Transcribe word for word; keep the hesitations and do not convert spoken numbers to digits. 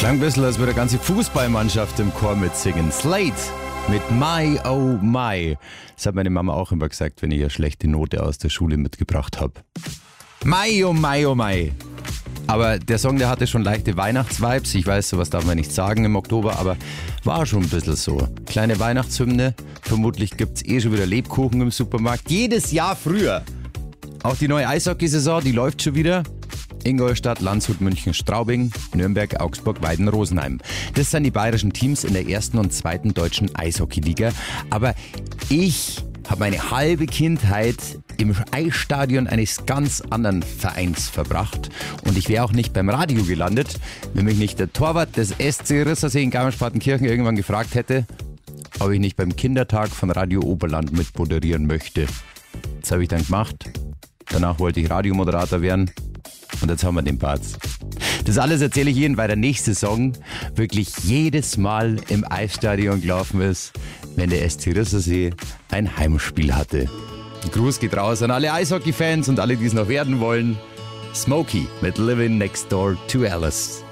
Klang ein bisschen, als würde eine ganze Fußballmannschaft im Chor mitsingen. Slate mit My Oh My. Das hat meine Mama auch immer gesagt, wenn ich eine schlechte Note aus der Schule mitgebracht habe. My Oh My Oh My. Aber der Song, der hatte schon leichte Weihnachtsvibes. Ich weiß, sowas darf man nicht sagen im Oktober, aber war schon ein bisschen so. Kleine Weihnachtshymne. Vermutlich gibt's eh schon wieder Lebkuchen im Supermarkt. Jedes Jahr früher. Auch die neue Eishockeysaison, die läuft schon wieder. Ingolstadt, Landshut, München, Straubing, Nürnberg, Augsburg, Weiden, Rosenheim. Das sind die bayerischen Teams in der ersten und zweiten deutschen Eishockeyliga. Aber ich habe meine halbe Kindheit im Eisstadion eines ganz anderen Vereins verbracht. Und ich wäre auch nicht beim Radio gelandet, wenn mich nicht der Torwart des S C Rissersee in Garmisch-Partenkirchen irgendwann gefragt hätte, ob ich nicht beim Kindertag von Radio Oberland mitmoderieren möchte. Das habe ich dann gemacht. Danach wollte ich Radiomoderator werden. Und jetzt haben wir den Parts. Das alles erzähle ich Ihnen, weil der nächste Song wirklich jedes Mal im Eisstadion gelaufen ist, wenn der S C Rissersee ein Heimspiel hatte. Ein Gruß geht raus an alle Eishockey-Fans und alle, die es noch werden wollen. Smokey mit Living Next Door to Alice.